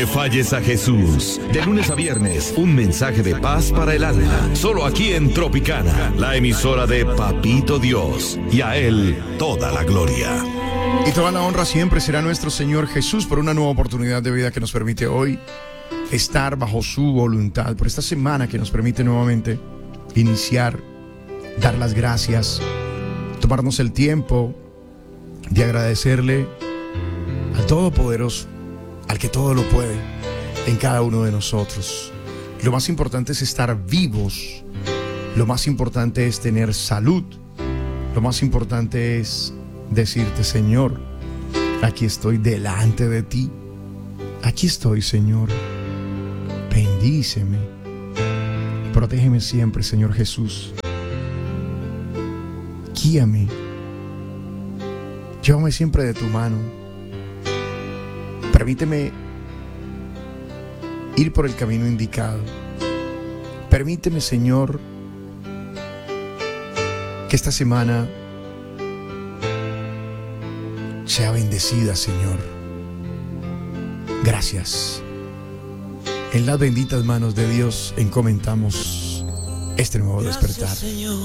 le falles a Jesús. De lunes a viernes, un mensaje de paz para el alma. Solo aquí en Tropicana, la emisora de Papito Dios. Y a Él toda la gloria. Y toda la honra siempre será nuestro Señor Jesús por una nueva oportunidad de vida que nos permite hoy estar bajo su voluntad. Por esta semana que nos permite nuevamente iniciar, dar las gracias, tomarnos el tiempo de agradecerle al Todopoderoso, al que todo lo puede en cada uno de nosotros. Lo más importante es estar vivos, lo más importante es tener salud, lo más importante es decirte: Señor, aquí estoy delante de ti, aquí estoy, Señor, bendíceme, protégeme siempre, Señor Jesús, guíame, llévame siempre de tu mano, permíteme ir por el camino indicado, permíteme, Señor, que esta semana sea bendecida, Señor. Gracias. En las benditas manos de Dios encomendamos este nuevo despertar.